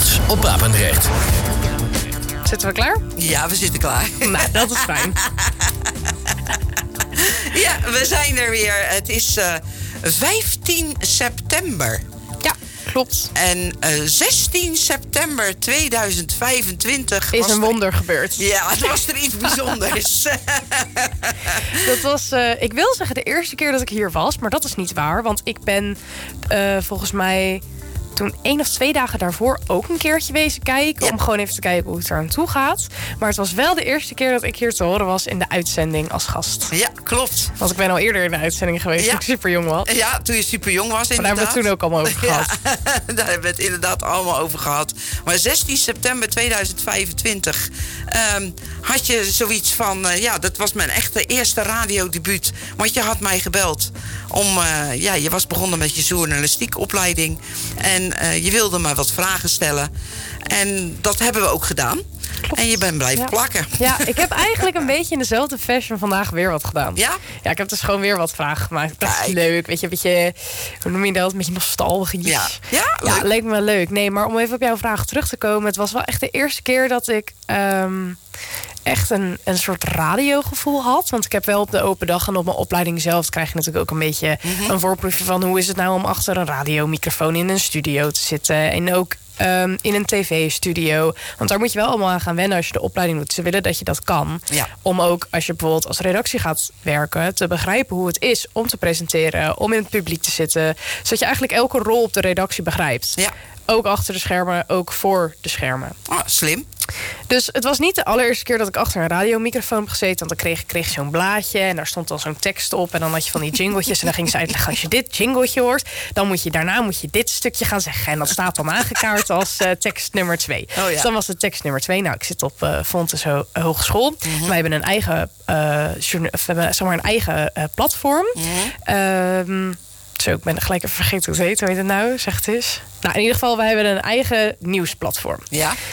Trots op Papendrecht. Zitten we klaar? Ja, we zitten klaar. Nou, dat is fijn. Ja, we zijn er weer. Het is 15 september. Ja, klopt. En 16 september 2025... Is een wonder gebeurd. Ja, het was er iets bijzonders. Dat was, ik wil zeggen, de eerste keer dat ik hier was. Maar dat is niet waar. Want ik ben volgens mij toen 1 of 2 dagen daarvoor ook een keertje wezen kijken. Ja. Om gewoon even te kijken hoe het er aan toe gaat. Maar het was wel de eerste keer dat ik hier te horen was in de uitzending als gast. Ja, klopt. Want ik ben al eerder in de uitzending geweest toen ik super jong was. Ja, toen je super jong was inderdaad. Maar daar hebben we het toen ook allemaal over gehad. Ja, daar hebben we het inderdaad allemaal over gehad. Maar 16 september 2025 had je zoiets van... dat was mijn echte eerste radiodebuut. Want je had mij gebeld om... je was begonnen met je journalistiek opleiding. En je wilde me wat vragen stellen. En dat hebben we ook gedaan. Klopt. En je bent blijven plakken. Ja, ik heb eigenlijk een beetje in dezelfde fashion vandaag weer wat gedaan. Ja? Ja, ik heb dus gewoon weer wat vragen gemaakt. Dat is leuk, weet je, een beetje, hoe noem je dat? Een beetje nostalgisch. Ja, leuk. Ja, leek me wel leuk. Nee, maar om even op jouw vraag terug te komen. Het was wel echt de eerste keer dat ik... echt een soort radiogevoel had. Want ik heb wel op de open dag en op mijn opleiding zelf... krijg je natuurlijk ook een beetje een voorproefje van... hoe is het nou om achter een radiomicrofoon in een studio te zitten. En ook in een tv-studio. Want daar moet je wel allemaal aan gaan wennen als je de opleiding doet. Ze willen dat je dat kan. Ja. Om ook als je bijvoorbeeld als redactie gaat werken... te begrijpen hoe het is om te presenteren... om in het publiek te zitten. Zodat je eigenlijk elke rol op de redactie begrijpt. Ja. Ook achter de schermen, ook voor de schermen. Oh, slim. Dus het was niet de allereerste keer dat ik achter een radiomicrofoon heb gezeten. Want dan kreeg je zo'n blaadje en daar stond dan zo'n tekst op. En dan had je van die jingletjes. En dan ging ze uitleggen, als je dit jingletje hoort... daarna moet je dit stukje gaan zeggen. En dat staat dan aangekaart als tekst nummer 2. Oh, ja. Dus dan was het tekst nummer 2. Nou, ik zit op Fontys Hogeschool. Wij hebben een eigen platform. Zo, ik ben gelijk even vergeten hoe het heet. Hoe heet het nou? Zeg het eens. Nou, in ieder geval, wij hebben een eigen nieuwsplatform. Ja.